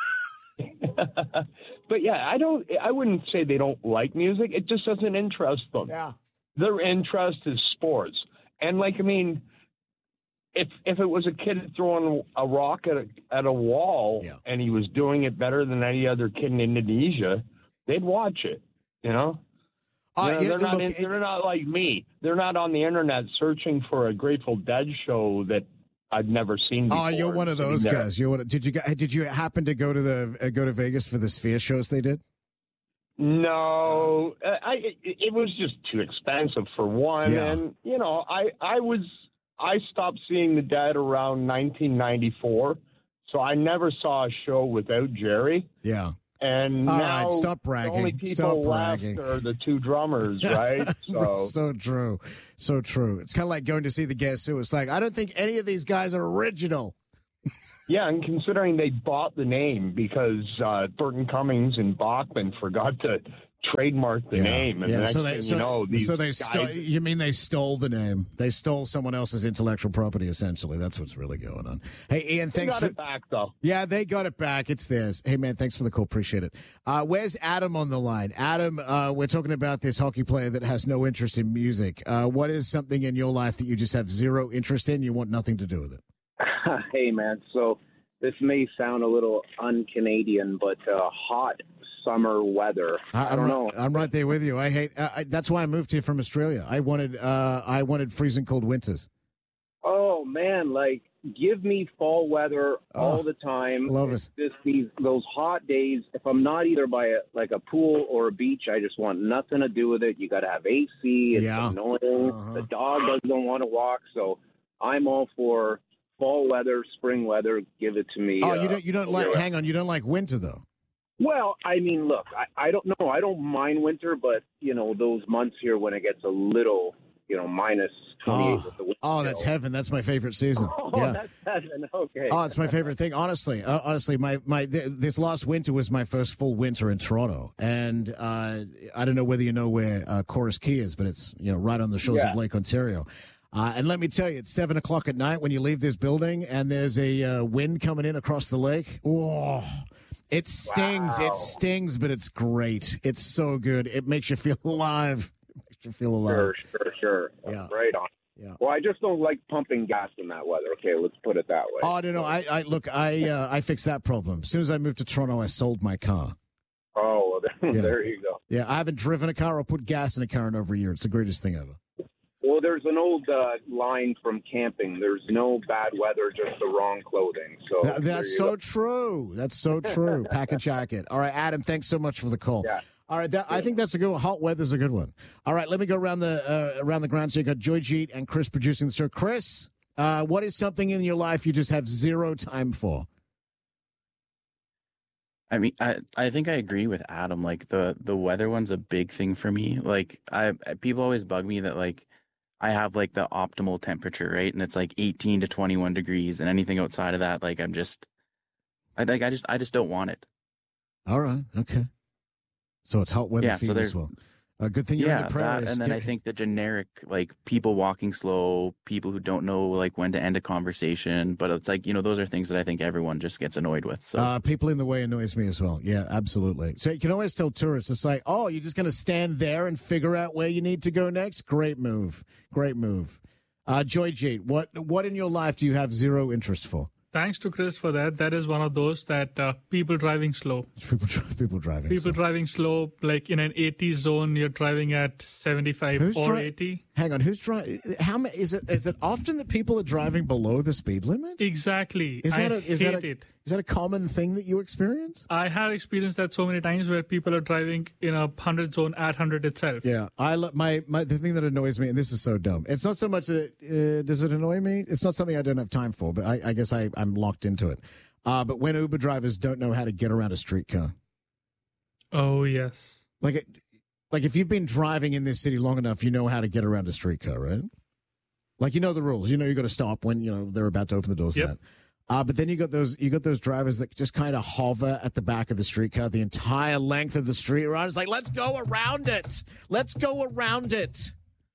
But yeah, I wouldn't say they don't like music. It just doesn't interest them. Yeah. Their interest is sports. And if it was a kid throwing a rock at a wall and he was doing it better than any other kid in Indonesia, they'd watch it, They're not like me. They're not on the internet searching for a Grateful Dead show that I've never seen before. Oh, you're one of those guys. Did you happen to go to Vegas for the Sphere shows they did? No, it was just too expensive for one, and I stopped seeing the Dead around 1994, so I never saw a show without Jerry. Yeah. And All now right, stop the only bragging. people Stop left bragging. are the two drummers, right? So true. So true. It's kind of like going to see the Guess Who. It's like, I don't think any of these guys are original. Yeah, and considering they bought the name because Burton Cummings and Bachman forgot to trademark the name. And Yeah, guys, you mean they stole the name? They stole someone else's intellectual property, essentially. That's what's really going on. Hey, Ian, they thanks got for it back, though. Yeah, they got it back. It's theirs. Hey, man, thanks for the call. Appreciate it. Where's Adam on the line? Adam, we're talking about this hockey player that has no interest in music. What is something in your life that you just have zero interest in? You want nothing to do with it? Hey, man. So this may sound a little un-Canadian, but hot summer weather. I don't know. I'm right there with you. I hate. That's why I moved here from Australia. I wanted freezing cold winters. Oh man, like give me fall weather all the time. Love it. Those hot days. If I'm not either by a pool or a beach, I just want nothing to do with it. You got to have AC. It's annoying. The dog doesn't want to walk, so I'm all for fall weather, spring weather. Give it to me. Oh, you don't like? Hang on, you don't like winter though. Well, I mean, look, I don't know. I don't mind winter, but, those months here when it gets a little, minus 28 with the wind. Oh, that's heaven. That's my favorite season. Oh, yeah. That's heaven. Okay. Oh, it's my favorite thing. Honestly, this last winter was my first full winter in Toronto. And I don't know whether you know where Chorus Key is, but it's, right on the shores of Lake Ontario. And let me tell you, it's 7 o'clock at night when you leave this building and there's a wind coming in across the lake. Oh, it stings. Wow. It stings, but it's great. It's so good. It makes you feel alive. Sure. Yeah. Right on. Yeah. Well, I just don't like pumping gas in that weather. Okay, let's put it that way. Oh, no. I fixed that problem. As soon as I moved to Toronto, I sold my car. Oh, well, there you go. Yeah, I haven't driven a car or put gas in a car in over a year. It's the greatest thing ever. Well, there's an old line from camping. There's no bad weather, just the wrong clothing. So that's so true. That's so true. Pack a jacket. All right, Adam, thanks so much for the call. Yeah. All right, I think that's a good one. Hot weather's a good one. All right, let me go around the ground. So you got Joy Jeet and Chris producing the show. Chris, what is something in your life you just have zero time for? I mean, I think I agree with Adam. Like the weather one's a big thing for me. Like people always bug me that like I have like the optimal temperature, right? And it's like 18 to 21 degrees, and anything outside of that, like I just don't want it. All right. Okay. So it's hot weather for you as well. Good thing you're in the prairies. And then I think the generic, like people walking slow, people who don't know like when to end a conversation, but it's like, those are things that I think everyone just gets annoyed with. So people in the way annoys me as well. Yeah, absolutely. So you can always tell tourists, it's like, oh, you're just going to stand there and figure out where you need to go next? Great move. Great move. Joy Jeet, what in your life do you have zero interest for? Thanks to Chris for that. That is one of those that people driving slow. People driving People driving slow, like in an 80 zone, you're driving at 75 or 80. Hang on, who's driving? Is it often that people are driving below the speed limit? Exactly. Is that a common thing that you experience? I have experienced that so many times where people are driving in a 100 zone at 100 itself. Yeah, the thing that annoys me, and this is so dumb. It's not so much that does it annoy me? It's not something I don't have time for, but I guess I'm locked into it. But when Uber drivers don't know how to get around a streetcar. Oh yes. Like if you've been driving in this city long enough, you know how to get around a streetcar, right? Like you know the rules. You got to stop when they're about to open the doors. Yep. But then you got those drivers that just kind of hover at the back of the streetcar the entire length of the street around. It's like, let's go around it. Let's go around it.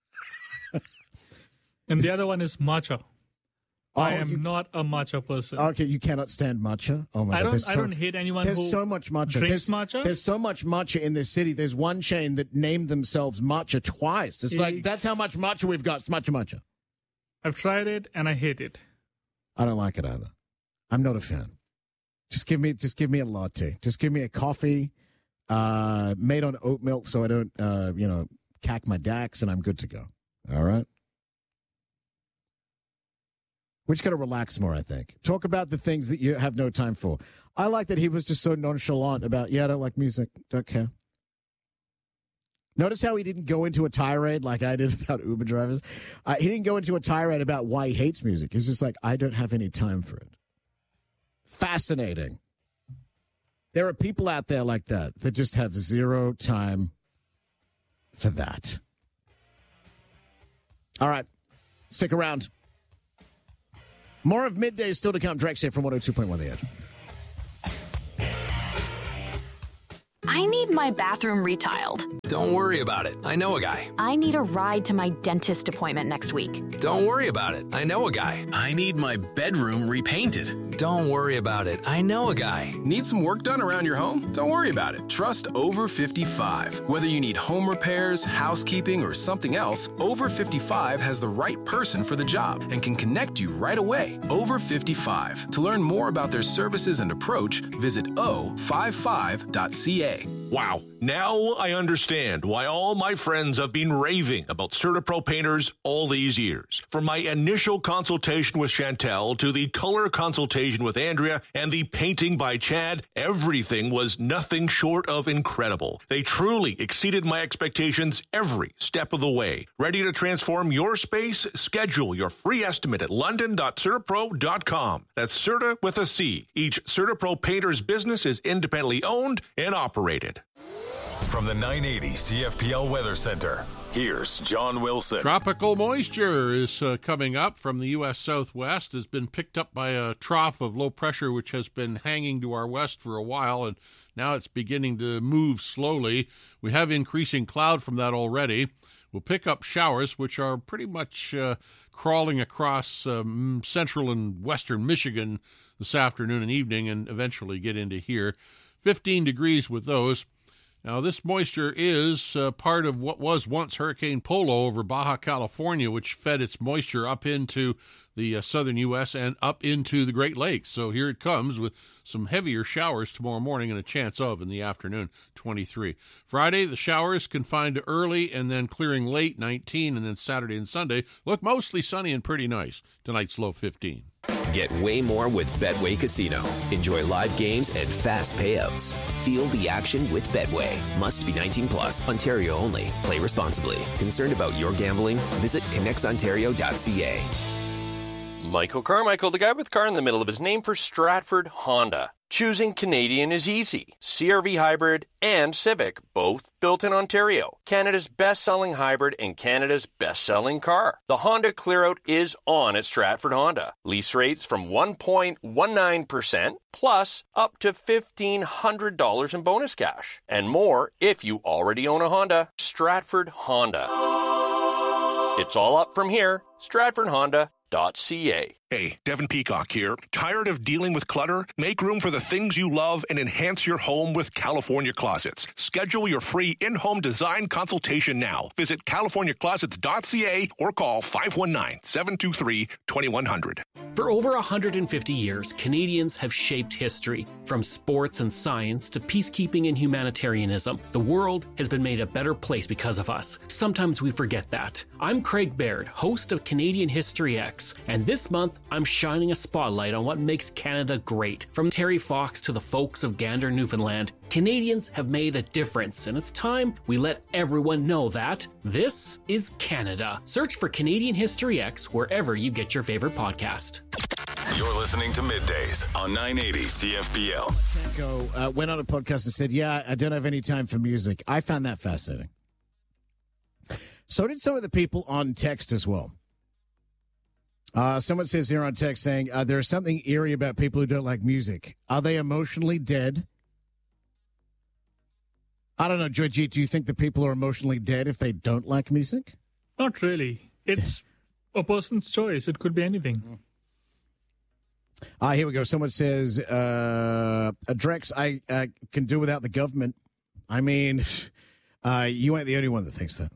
And the other one is matcha. I am not a matcha person. Okay, you cannot stand matcha. Oh my God! I don't hate anyone who so much matcha. Drinks matcha. There's so much matcha in this city. There's one chain that named themselves matcha twice. It's like that's how much matcha we've got. It's matcha. I've tried it and I hate it. I don't like it either. I'm not a fan. Just give me a latte. Just give me a coffee, made on oat milk, so I don't cack my dax, and I'm good to go. All right. We're just going to relax more, I think. Talk about the things that you have no time for. I like that he was just so nonchalant about, I don't like music, don't care. Notice how he didn't go into a tirade like I did about Uber drivers. He didn't go into a tirade about why he hates music. He's just like, I don't have any time for it. Fascinating. There are people out there like that just have zero time for that. All right. Stick around. More of Midday still to come. Drex here from 102.1 The Edge. I need my bathroom retiled. Don't worry about it. I know a guy. I need a ride to my dentist appointment next week. Don't worry about it. I know a guy. I need my bedroom repainted. Don't worry about it. I know a guy. Need some work done around your home? Don't worry about it. Trust Over 55. Whether you need home repairs, housekeeping, or something else, Over 55 has the right person for the job and can connect you right away. Over 55. To learn more about their services and approach, visit o55.ca. Wow. Now I understand why all my friends have been raving about CertaPro painters all these years. From my initial consultation with Chantel to the color consultation with Andrea and the painting by Chad, everything was nothing short of incredible. They truly exceeded my expectations every step of the way. Ready to transform your space? Schedule your free estimate at london.certapro.com. That's Certa with a C. Each CertaPro painter's business is independently owned and operated. From the 980 CFPL Weather Center, here's John Wilson. Tropical moisture is coming up from the U.S. Southwest. Has been picked up by a trough of low pressure which has been hanging to our west for a while, and now it's beginning to move slowly. We have increasing cloud from that already. We'll pick up showers, which are pretty much crawling across central and western Michigan this afternoon and evening, and eventually get into here. 15 degrees with those. Now, this moisture is part of what was once Hurricane Polo over Baja California, which fed its moisture up into the southern U.S. and up into the Great Lakes. So here it comes with some heavier showers tomorrow morning and a chance of in the afternoon, 23. Friday, the showers confined to early and then clearing late, 19, and then Saturday and Sunday look mostly sunny and pretty nice. Tonight's low, 15. Get way more with Betway Casino. Enjoy live games and fast payouts. Feel the action with Betway. Must be 19 plus. Ontario only. Play responsibly. Concerned about your gambling? Visit connexontario.ca. Michael Carmichael, the guy with car in the middle of his name for Stratford Honda. Choosing Canadian is easy. CR-V Hybrid and Civic, both built in Ontario. Canada's best-selling hybrid and Canada's best-selling car. The Honda Clearout is on at Stratford Honda. Lease rates from 1.19% plus up to $1,500 in bonus cash. And more if you already own a Honda. Stratford Honda. It's all up from here. StratfordHonda.ca. Hey, Devin Peacock here. Tired of dealing with clutter? Make room for the things you love and enhance your home with California Closets. Schedule your free in-home design consultation now. Visit californiaclosets.ca or call 519-723-2100. For over 150 years, Canadians have shaped history. From sports and science to peacekeeping and humanitarianism, the world has been made a better place because of us. Sometimes we forget that. I'm Craig Baird, host of Canadian History X, and this month, I'm shining a spotlight on what makes Canada great. From Terry Fox to the folks of Gander, Newfoundland, Canadians have made a difference, and it's time we let everyone know that this is Canada. Search for Canadian History X wherever you get your favorite podcast. You're listening to Middays on 980 CFPL. Go went on a podcast and said, yeah, I don't have any time for music. I found that fascinating. So did some of the people on text as well. Someone says here on text saying, there's something eerie about people who don't like music. Are they emotionally dead? I don't know, Georgie, do you think that people are emotionally dead if they don't like music? Not really. It's a person's choice. It could be anything. Here we go. Someone says, Drex, I can do without the government. I mean, you ain't the only one that thinks that.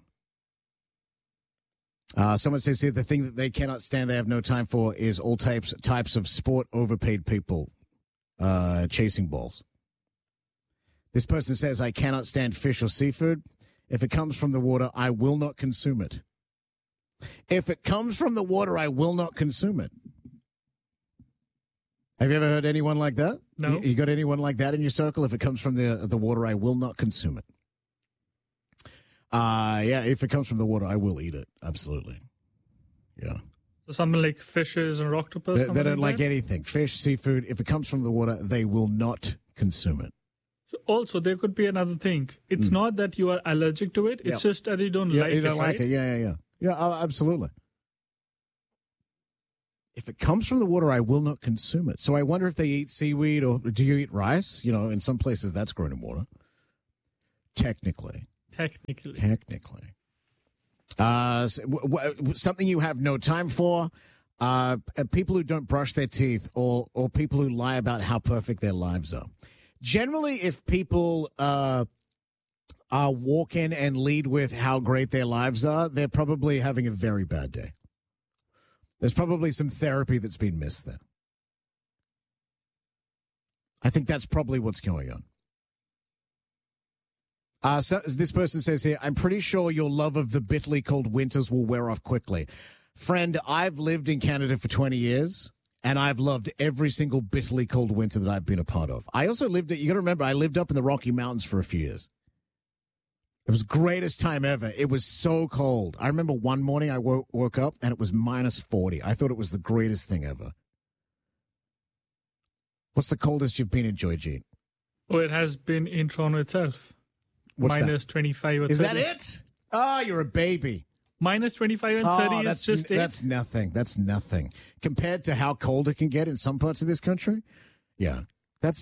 Someone says here the thing that they cannot stand, they have no time for, is all types of sport overpaid people chasing balls. This person says, I cannot stand fish or seafood. If it comes from the water, I will not consume it. If it comes from the water, I will not consume it. Have you ever heard anyone like that? No. You got anyone like that in your circle? If it comes from the water, I will not consume it. Yeah, if it comes from the water, I will eat it. Absolutely. Yeah. So something like fishes and octopus? They don't like anything. Fish, seafood, if it comes from the water, they will not consume it. So also, there could be another thing. It's not that you are allergic to it. It's just that you don't like it. You don't like it. Yeah. Yeah, absolutely. If it comes from the water, I will not consume it. So I wonder if they eat seaweed, or do you eat rice? You know, in some places that's grown in water. Technically. Something you have no time for. People who don't brush their teeth, or people who lie about how perfect their lives are. Generally, if people walk in and lead with how great their lives are, they're probably having a very bad day. There's probably some therapy that's been missed there. I think that's probably what's going on. So this person says here, I'm pretty sure your love of the bitterly cold winters will wear off quickly. Friend, I've lived in Canada for 20 years, and I've loved every single bitterly cold winter that I've been a part of. I also you got to remember, I lived up in the Rocky Mountains for a few years. It was the greatest time ever. It was so cold. I remember one morning I woke up, and it was minus 40. I thought it was the greatest thing ever. What's the coldest you've been in, Joy-Jean? Oh, it has been in Toronto itself. Minus 25 or 30. Is that it? Oh, you're a baby. Minus 25 and 30 that's is just that's nothing. That's nothing compared to how cold it can get in some parts of this country. Yeah, that's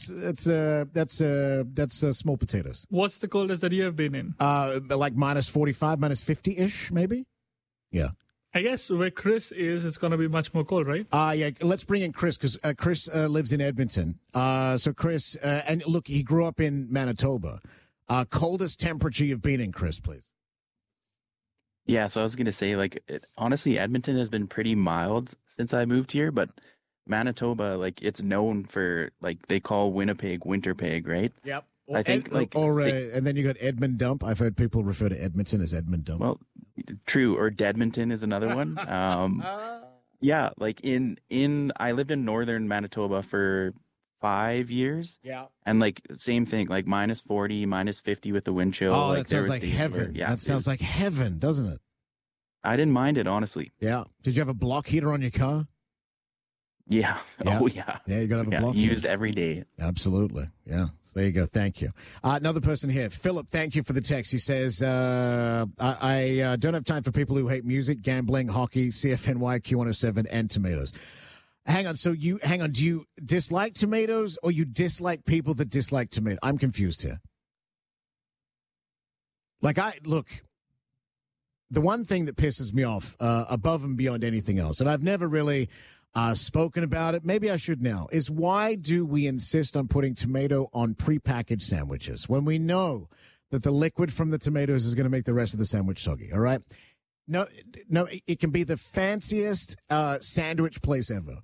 small potatoes. What's the coldest that you have been in? Like minus 45, minus 50-ish, maybe. Yeah. I guess where Chris is, it's going to be much more cold, right? Yeah. Let's bring in Chris, because Chris lives in Edmonton. So Chris, and look, he grew up in Manitoba. Coldest temperature you've been in, Chris, please. Yeah, so I was going to say, honestly, Edmonton has been pretty mild since I moved here, but Manitoba, it's known for, they call Winnipeg Winterpeg, right? Yep. I think, and then you got Edmund Dump. I've heard people refer to Edmonton as Edmund Dump. Well, true, or Dedmonton is another one. Yeah, I lived in northern Manitoba for 5 years. Yeah. And same thing, minus 40, minus 50 with the wind chill. Oh, that sounds like heaven. That sounds like heaven, doesn't it? I didn't mind it, honestly. Yeah. Did you have a block heater on your car? Yeah. Oh, yeah. Yeah, you got to have a block heater. Used every day. Absolutely. Yeah. So there you go. Thank you. Another person here. Philip, thank you for the text. He says, I don't have time for people who hate music, gambling, hockey, CFNY, Q107, and tomatoes. Hang on. Do you dislike tomatoes, or you dislike people that dislike tomatoes? I'm confused here. The one thing that pisses me off, above and beyond anything else, and I've never really spoken about it, maybe I should now, is why do we insist on putting tomato on prepackaged sandwiches when we know that the liquid from the tomatoes is going to make the rest of the sandwich soggy, all right? No, it can be the fanciest sandwich place ever.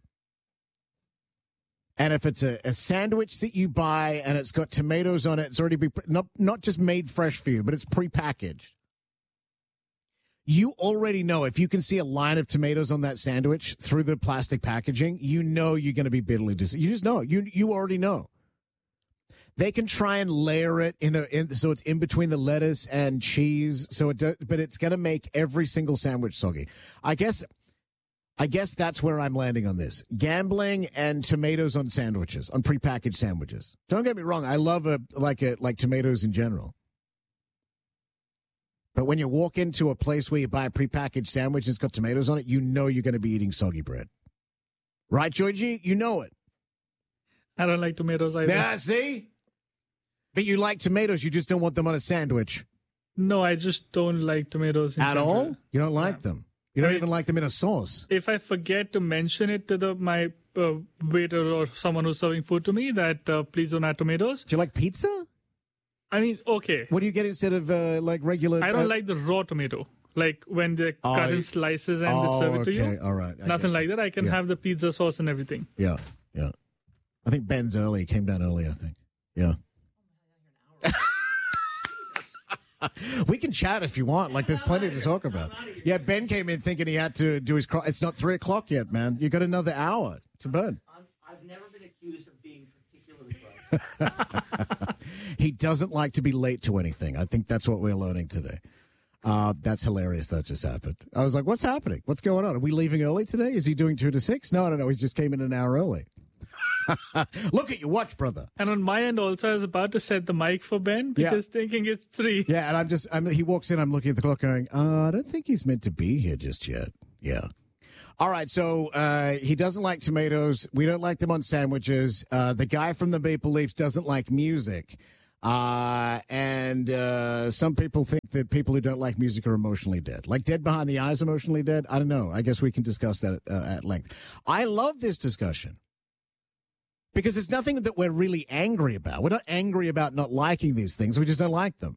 And if it's a sandwich that you buy and it's got tomatoes on it, it's already not just made fresh for you, but it's prepackaged. You already know, if you can see a line of tomatoes on that sandwich through the plastic packaging, you know you're going to be bitterly disappointed. You just know. You already know. They can try and layer it so it's in between the lettuce and cheese, but it's going to make every single sandwich soggy. I guess that's where I'm landing on this. Gambling and tomatoes on sandwiches, on prepackaged sandwiches. Don't get me wrong. I love tomatoes in general. But when you walk into a place where you buy a prepackaged sandwich and it's got tomatoes on it, you know you're going to be eating soggy bread. Right, Georgie? You know it. I don't like tomatoes either. Yeah, see? But you like tomatoes. You just don't want them on a sandwich. No, I just don't like tomatoes at all? You don't like them? You don't even like them in a sauce? If I forget to mention it to my waiter or someone who's serving food to me that please don't add tomatoes. Do you like pizza? I mean, okay. What do you get instead of regular? I don't like the raw tomato. Like when they cut in slices and they serve it to you. All right. Nothing like that. I can have the pizza sauce and everything. Yeah. I think Ben's early. He came down early, I think. Yeah. We can chat if you want. There's plenty to talk about. Yeah, Ben came in thinking he had to do his... It's not 3 o'clock yet, man. You got another hour to burn. I've never been accused of being particularly late. He doesn't like to be late to anything. I think that's what we're learning today. That's hilarious that just happened. I was like, what's happening? What's going on? Are we leaving early today? Is he doing 2 to 6? No. He just came in an hour early. Look at your watch, brother. And on my end also, I was about to set the mic for Ben because thinking it's 3. Yeah, and he walks in, I'm looking at the clock going, I don't think he's meant to be here just yet. Yeah. All right, so he doesn't like tomatoes. We don't like them on sandwiches. The guy from the Maple Leafs doesn't like music. And some people think that people who don't like music are emotionally dead. Like Dead Behind the Eyes emotionally dead? I don't know. I guess we can discuss that at length. I love this discussion because it's nothing that we're really angry about. We're not angry about not liking these things. We just don't like them.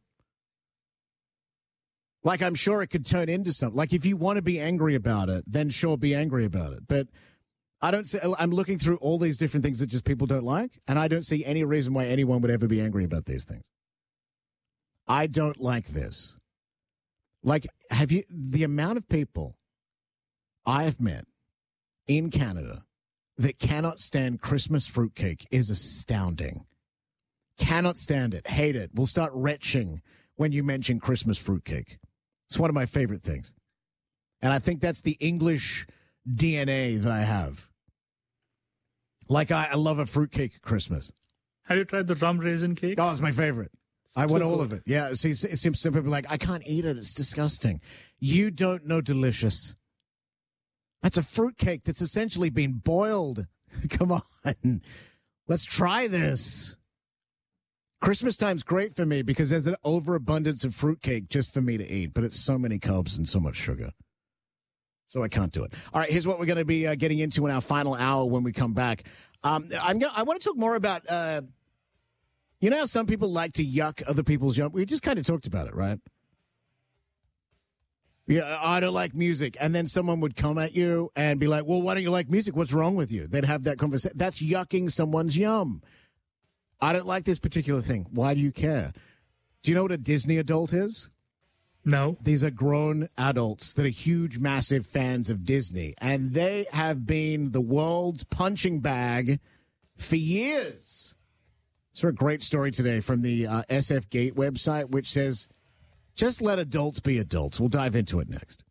Like, I'm sure it could turn into something. Like, if you want to be angry about it, then sure, be angry about it. But I'm looking through all these different things that just people don't like, and I don't see any reason why anyone would ever be angry about these things. I don't like this. Like, the amount of people I have met in Canada that cannot stand Christmas fruitcake is astounding. Cannot stand it. Hate it. Will start retching when you mention Christmas fruitcake. It's one of my favorite things. And I think that's the English DNA that I have. Like, I love a fruitcake at Christmas. Have you tried the rum raisin cake? Oh, it's my favorite. I want all of it. Yeah, see, it seems some people are like, I can't eat it. It's disgusting. You don't know delicious. That's a fruitcake that's essentially been boiled. Come on. Let's try this. Christmas time's great for me because there's an overabundance of fruitcake just for me to eat, but it's so many carbs and so much sugar. So I can't do it. All right, here's what we're going to be getting into in our final hour when we come back. I want to talk more about, you know how some people like to yuck other people's yum? We just kind of talked about it, right? Yeah, I don't like music. And then someone would come at you and be like, well, why don't you like music? What's wrong with you? They'd have that conversation. That's yucking someone's yum. I don't like this particular thing. Why do you care? Do you know what a Disney adult is? No. These are grown adults that are huge, massive fans of Disney. And they have been the world's punching bag for years. Saw a great story today from the SF Gate website, which says, just let adults be adults. We'll dive into it next.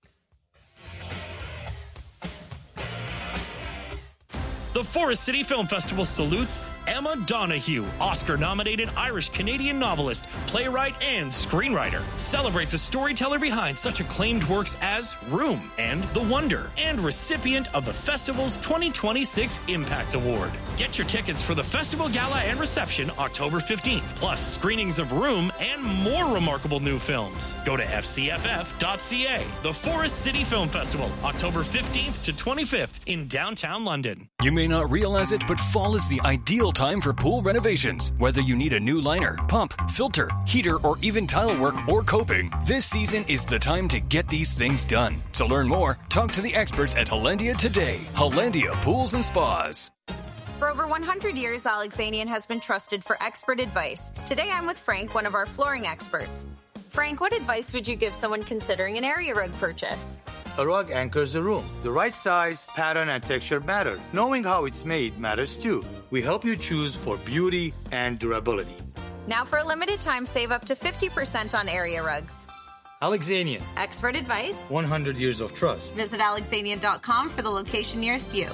The Forest City Film Festival salutes Emma Donoghue, Oscar-nominated Irish-Canadian novelist, playwright, and screenwriter. Celebrate the storyteller behind such acclaimed works as Room and The Wonder, and recipient of the festival's 2026 Impact Award. Get your tickets for the festival gala and reception October 15th, plus screenings of Room and more remarkable new films. Go to fcff.ca. The Forest City Film Festival, October 15th to 25th in downtown London. You may not realize it, but fall is the ideal time for pool renovations. Whether you need a new liner, pump, filter, heater, or even tile work or coping, this season is the time to get these things done. To learn more, talk to the experts at Hollandia today. Hollandia Pools and Spas. For over 100 years, Alexanian has been trusted for expert advice. Today I'm with Frank, one of our flooring experts. Frank, what advice would you give someone considering an area rug purchase? A rug anchors the room. The right size, pattern, and texture matter. Knowing how it's made matters too. We help you choose for beauty and durability. Now for a limited time, save up to 50% on area rugs. Alexanian. Expert advice. 100 years of trust. Visit alexanian.com for the location nearest you.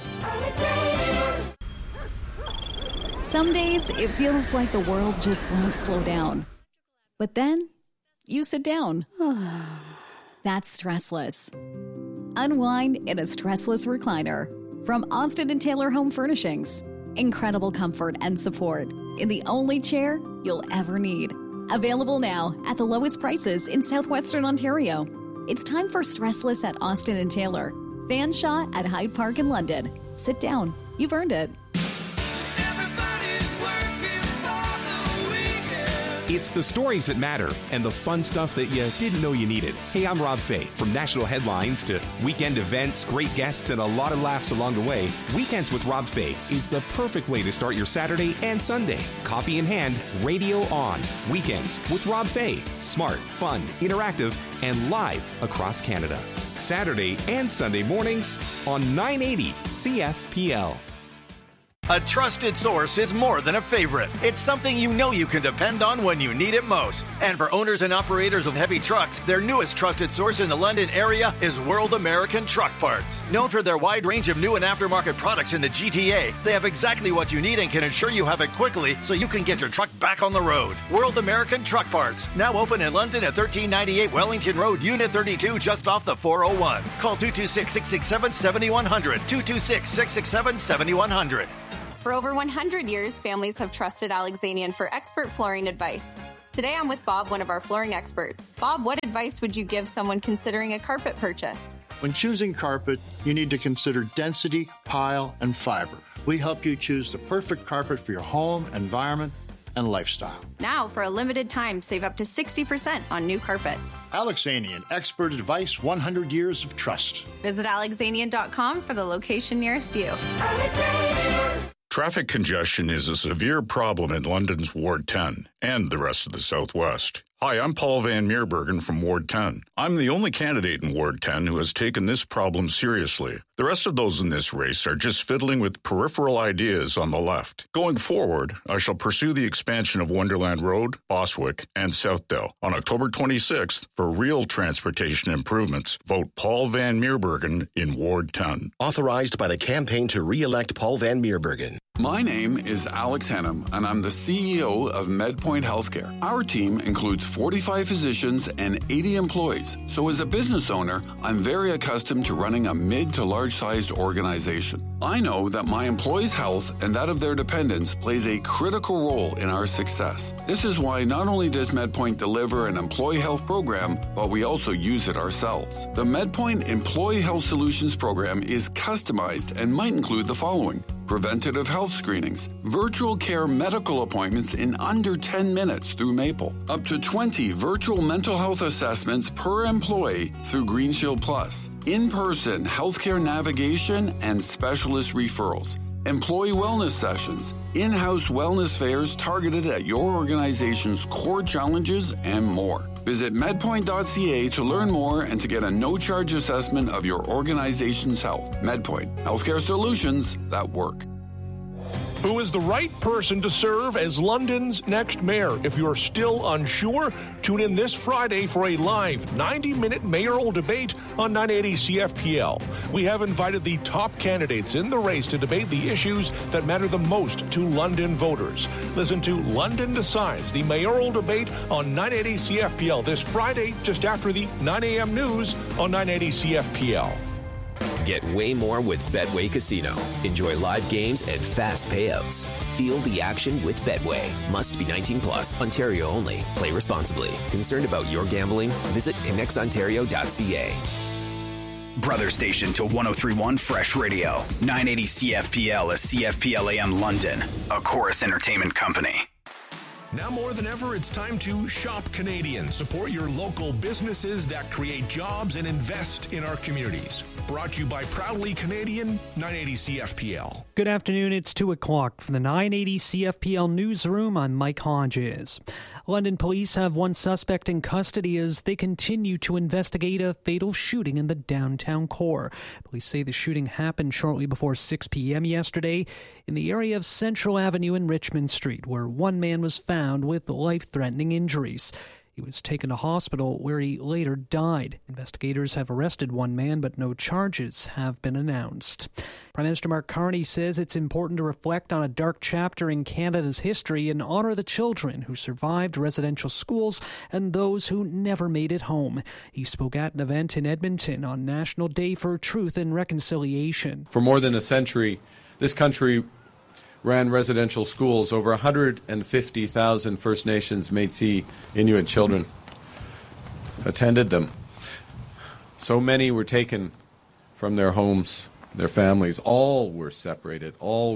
Some days it feels like the world just won't slow down. But then you sit down. That's stressless. Unwind in a stressless recliner from Austin & Taylor Home Furnishings. Incredible comfort and support in the only chair you'll ever need. Available now at the lowest prices in southwestern Ontario. It's time for stressless at Austin & Taylor. Fanshawe at Hyde Park in London. Sit down. You've earned it. It's the stories that matter and the fun stuff that you didn't know you needed. Hey, I'm Rob Fay. From national headlines to weekend events, great guests, and a lot of laughs along the way, Weekends with Rob Fay is the perfect way to start your Saturday and Sunday. Coffee in hand, radio on. Weekends with Rob Fay. Smart, fun, interactive, and live across Canada. Saturday and Sunday mornings on 980 CFPL. A trusted source is more than a favorite. It's something you know you can depend on when you need it most. And for owners and operators of heavy trucks, their newest trusted source in the London area is World American Truck Parts. Known for their wide range of new and aftermarket products in the GTA, they have exactly what you need and can ensure you have it quickly so you can get your truck back on the road. World American Truck Parts, now open in London at 1398 Wellington Road, Unit 32, just off the 401. Call 226-667-7100, 226-667-7100. For over 100 years, families have trusted Alexanian for expert flooring advice. Today I'm with Bob, one of our flooring experts. Bob, what advice would you give someone considering a carpet purchase? When choosing carpet, you need to consider density, pile, and fiber. We help you choose the perfect carpet for your home, environment, and lifestyle. Now, for a limited time, save up to 60% on new carpet. Alexanian, expert advice, 100 years of trust. Visit alexanian.com for the location nearest you. Traffic congestion is a severe problem in London's Ward 10 and the rest of the Southwest. Hi, I'm Paul Van Meerbergen from Ward 10. I'm the only candidate in Ward 10 who has taken this problem seriously. The rest of those in this race are just fiddling with peripheral ideas on the left. Going forward, I shall pursue the expansion of Wonderland Road, Boswick, and Southdale. On October 26th, for real transportation improvements, vote Paul Van Meerbergen in Ward 10. Authorized by the campaign to re-elect Paul Van Meerbergen. My name is Alex Hennum, and I'm the CEO of MedPoint Healthcare. Our team includes 45 physicians and 80 employees. So as a business owner, I'm very accustomed to running a mid to large-sized organization. I know that my employees' health and that of their dependents plays a critical role in our success. This is why not only does MedPoint deliver an employee health program, but we also use it ourselves. The MedPoint Employee Health Solutions program is customized and might include the following: preventative health screenings, virtual care medical appointments in under 10 minutes through Maple, up to 20 virtual mental health assessments per employee through GreenShield Plus, in-person healthcare navigation and specialist referrals, employee wellness sessions, in-house wellness fairs targeted at your organization's core challenges, and more. Visit medpoint.ca to learn more and to get a no-charge assessment of your organization's health. MedPoint, healthcare solutions that work. Who is the right person to serve as London's next mayor? If you're still unsure, tune in this Friday for a live 90-minute mayoral debate on 980 CFPL. We have invited the top candidates in the race to debate the issues that matter the most to London voters. Listen to London Decides, the mayoral debate on 980 CFPL this Friday, just after the 9 a.m. news on 980 CFPL. Get way more with Betway Casino. Enjoy live games and fast payouts. Feel the action with Betway. Must be 18 plus. Ontario only. Play responsibly. Concerned about your gambling? Visit connectsontario.ca. Brother station to 103.1 Fresh Radio. 980 CFPL is CFPL AM London, a Chorus Entertainment company. Now more than ever, it's time to shop Canadian. Support your local businesses that create jobs and invest in our communities. Brought to you by Proudly Canadian, 980 CFPL. Good afternoon, it's 2 o'clock. From the 980 CFPL newsroom, I'm Mike Hodges. London police have one suspect in custody as they continue to investigate a fatal shooting in the downtown core. Police say the shooting happened shortly before 6 p.m. yesterday in the area of Central Avenue and Richmond Street, where one man was found with life-threatening injuries. He was taken to hospital where he later died. Investigators have arrested one man, but no charges have been announced. Prime Minister Mark Carney says it's important to reflect on a dark chapter in Canada's history and honor the children who survived residential schools and those who never made it home. He spoke at an event in Edmonton on National Day for Truth and Reconciliation. For more than a century, this country ran residential schools. Over 150,000 First Nations, Métis, Inuit children attended them. So many were taken from their homes, their families. All were separated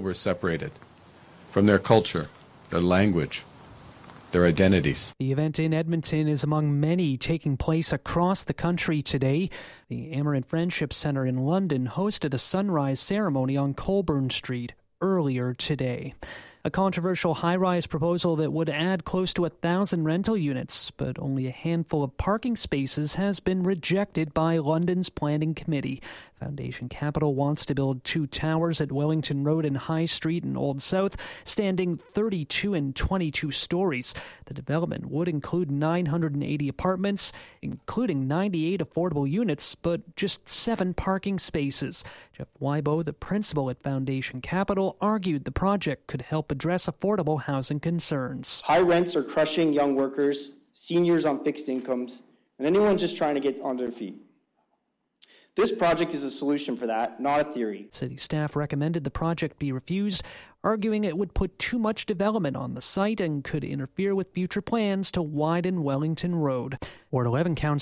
from their culture, their language, their identities. The event in Edmonton is among many taking place across the country today. The Amaranth Friendship Centre in London hosted a sunrise ceremony on Colborne Street earlier today. a controversial high-rise proposal that would add close to 1,000 rental units, but only a handful of parking spaces has been rejected by London's planning committee. Foundation Capital wants to build 2 towers at Wellington Road and High Street in Old South, standing 32 and 22 stories. The development would include 980 apartments, including 98 affordable units, but just 7 parking spaces. Jeff Weibo, the principal at Foundation Capital, argued the project could help address affordable housing concerns. High rents are crushing young workers, seniors on fixed incomes, and anyone just trying to get on their feet. This project is a solution for that, not a theory. City staff recommended the project be refused, arguing it would put too much development on the site and could interfere with future plans to widen Wellington Road. Ward 11 Councillor